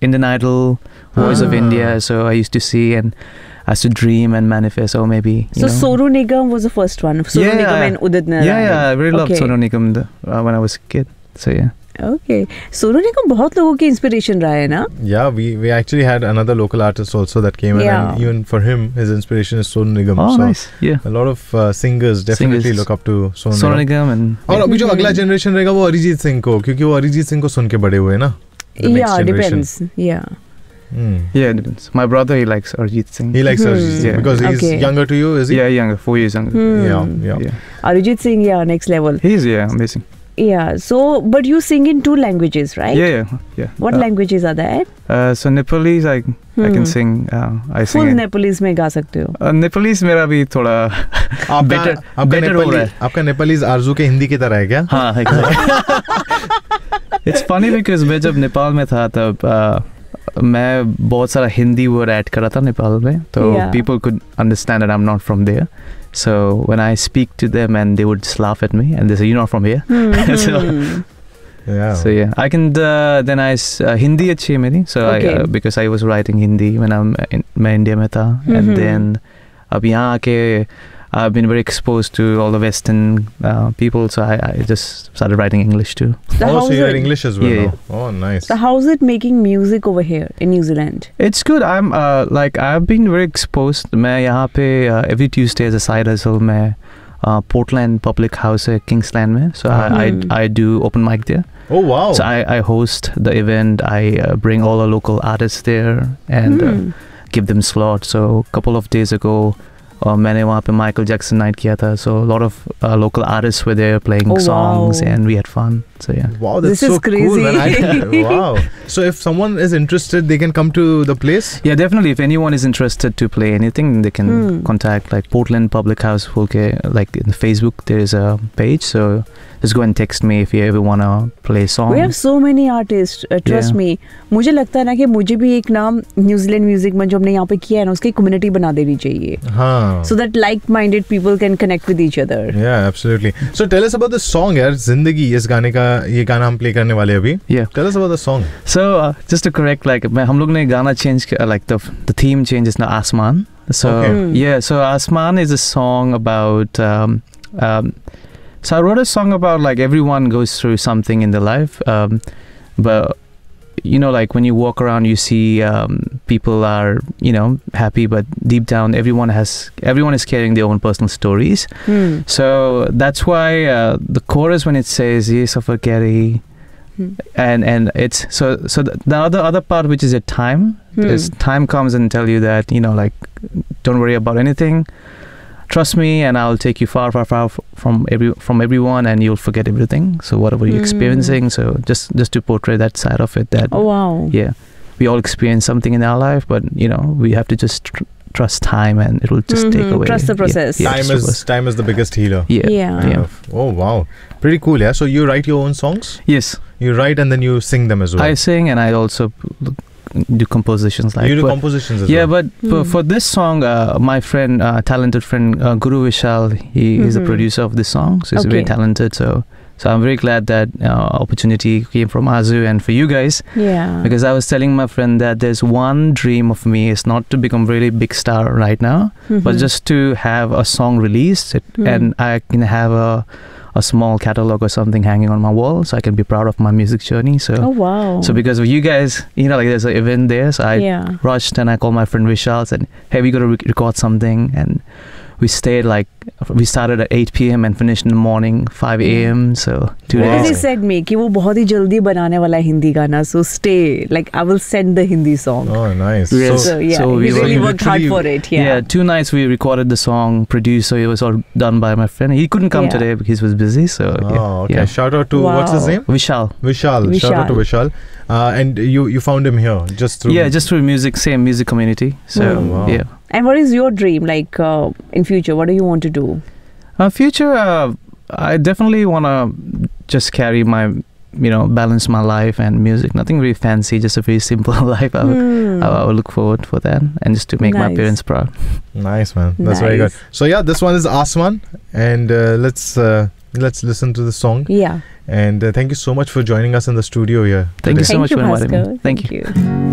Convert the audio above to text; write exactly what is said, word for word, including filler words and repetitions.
Indian Idol, Voice Ah. of India. So I used to see and I used to dream and manifest. Oh, maybe. You So know. Sonu Nigam was the first one. Sonu Yeah. Nigam and Udit Narayan. Yeah, yeah. I really loved Okay. Sonu Nigam the, uh, when I was a kid. So yeah. Okay. Sonu Nigam बहुत लोगों की inspiration रहा है ना? Yeah, we, we actually had another local artist also that came in, Yeah. and even for him, his inspiration is Sonu Nigam. Oh, so nice. Yeah. a lot of uh, singers definitely Singers. look up to Sonu Sonu Nigam. Nigam and और अभी जो अगला generation रहेगा वो अरिजीत सिंह को, क्योंकि वो अरिजीत सिंह को सुन के बड़े हुए ना. The next Yeah, generation. depends. Yeah. Hmm. yeah, it depends. My brother, he likes Arjit Singh. He likes Hmm. Arijit Singh Yeah. because he's Okay. younger to you, is he? Yeah, younger, four years younger. Hmm. Yeah, yeah. Yeah. Arijit Singh, yeah, next level. He's yeah, amazing. Yeah. So, but you sing in two languages, right? Yeah, yeah, yeah. What uh, languages are there? Uh, so Nepalese, I I Hmm. can sing. Uh, I sing. Full in- Nepalese में गा सकते हो. uh, Nepalese मेरा भी थोड़ा आपका better आपका better हो रहा नेपाली है. आपका नेपालीज आरजू के हिंदी की तरह है क्या? हाँ, exactly. It's funny because मैं जब नेपाल में था तब uh, मैं बहुत सारा हिंदी वर्ड ऐड करा था नेपाल में, तो Yeah. people could understand that I'm not from there. So when I speak to them and they would just laugh at me and they say you're not from here. Hmm. So- Hmm. Yeah. So yeah, I can uh, then I s- uh, Hindi अच्छी है मेरी. So I, Okay. uh, because I was writing Hindi when I'm in, मैं India में था, Mhm. and then अब यहाँ आके I've been very exposed to all the Western uh, people, so I, I just started writing English too. So Oh, how's so you're it- English as well Yeah, now. Oh, nice. So how's it making music over here in New Zealand? It's good. I'm uh, like I've been very exposed. मैं यहाँ पे uh, every Tuesday as a side hustle मैं uh, Portland Public House है Kingsland में, so I, I Hmm. I do open mic there. Oh, wow. So I, I host the event. I uh, bring all the local artists there and uh, Hmm. give them slots. So a couple of days ago, uh, मैंने वहाँ पे Michael Jackson night किया था. So a lot of uh, local artists were there playing Oh, songs, wow. and we had fun. So yeah. Wow, that's This is so cool, man. I crazy. didn't- wow. So if someone is interested, they can come to the place? Yeah, definitely. If anyone is interested to play anything, they can Hmm. contact like Portland Public House. Okay, like in Facebook, there is a page. So just go and text me if you ever wanna play a song. We have so many artists. Uh, trust Yeah. me. मुझे लगता है ना कि मुझे भी एक नाम New Zealand music में जो हमने यहाँ पे किया है ना उसकी कम्युनिटी बना देनी चाहिए. हाँ. So that like-minded people can connect with each other. Yeah, absolutely. So tell us about the song, यार. जिंदगी इस गाने का ये गाना हम प्ले करने वाले हैं अभी. Yeah. Tell us about the song. So uh, just to correct, like मैं हम लोग ने गाना change किया, like the the theme change is now Asman. So Okay. Hmm. yeah, so Asman is a song about. Um, um, so I wrote a song about like everyone goes through something in their life, um, but you know, like when you walk around, you see um, people are you know happy, but deep down, everyone has everyone is carrying their own personal stories. Hmm. So that's why uh, the chorus when it says "Ye safar kya rahi," Hmm. and and it's so so the, the other other part which is your time Hmm. is time comes and tell you that you know like don't worry about anything, trust me and I'll take you far far far f- from every from everyone and you'll forget everything, so whatever you're Hmm. experiencing, so just just to portray that side of it that Oh wow. yeah, we all experience something in our life, but you know we have to just tr- trust time and it will just take Mhm, away. trust the Yeah, process. yeah, time trust the is process. time is the biggest healer. yeah Yeah. Kind yeah. of. Oh wow, pretty cool. Yeah. So you write your own songs. Yes, You write and then you sing them as well. I sing and I also p- do compositions like you do but- compositions as yeah, well. but for, Hmm. for this song, uh, my friend, uh, talented friend uh, Guru Vishal, he is the Mhm. producer of this song, so he's very Okay. talented. So, so I'm very glad that uh, opportunity came from Azu and for you guys, Yeah. because I was telling my friend that there's one dream of me is not to become really big star right now, but Mhm. just to have a song released it, Hmm. and I can have a a small catalog or something hanging on my wall, so I can be proud of my music journey. So. Oh wow. So because of you guys, you know, like there's an event there, so I yeah. rushed and I called my friend Vishal, said, hey, we got to re- record something, and we stayed like we started at eight p.m. and finished in the morning five a.m. so two Wow. Because he days. said me कि वो बहुत ही जल्दी बनाने वाला है हिंदी गाना, so stay, like I will send the Hindi song. Oh, nice. Yes. So yeah, So we he were really worked hard literally- for it. Yeah. Yeah, two nights we recorded the song, produced, so it was all done by my friend. He couldn't come Yeah. today because he was busy, so Oh, yeah. okay. yeah. Shout out to what's his Wow. name? Vishal. Vishal. Shout out to Vishal. Uh, and you you found him here just through. Yeah, just through music, same music community. So Oh, wow. yeah. And what is your dream like uh, in future? What do you want to do? Uh, future, uh, I definitely want to just carry my, you know, balance my life and music. Nothing really fancy, just a very simple life. I would, Hmm. I, I would look forward for that and just to make my Nice. parents proud. Nice, man. That's very good. Nice. So yeah, this one is Asman, and uh, let's uh, let's listen to the song. Yeah. And uh, thank you so much for joining us in the studio here. Thank you today. so much Thank for you, inviting me. Bhaskar. Thank you.